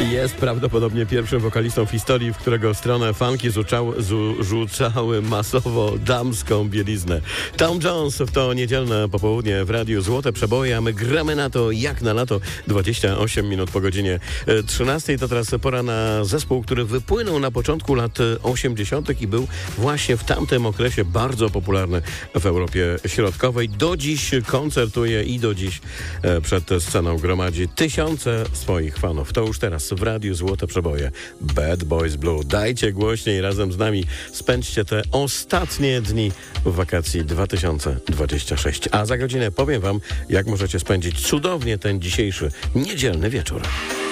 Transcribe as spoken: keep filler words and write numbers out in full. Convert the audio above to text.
Jest prawdopodobnie pierwszym wokalistą w historii, w którego stronę funki rzucały, zu, rzucały masowo damską bieliznę. Tom Jones w to niedzielne popołudnie w radiu Złote Przeboje, a my gramy na to jak na lato. dwadzieścia osiem minut po godzinie trzynastej. To teraz pora na zespół, który wypłynął na początku lat osiemdziesiątych i był właśnie w tamtym okresie bardzo popularny w Europie Środkowej. Do dziś koncertuje i do dziś przed sceną gromadzi tysiące swoich fanów. To już teraz w radiu Złote Przeboje. Bad Boys Blue. Dajcie głośniej, razem z nami spędźcie te ostatnie dni w wakacji dwa tysiące dwudziestym szóstym. A za godzinę powiem wam, jak możecie spędzić cudownie ten dzisiejszy niedzielny wieczór.